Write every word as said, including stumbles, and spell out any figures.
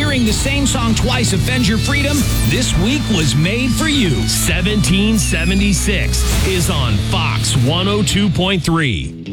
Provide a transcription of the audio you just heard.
Hearing the same song twice offends your freedom? This week was made for you. seventeen seventy-six is on Fox one oh two point three.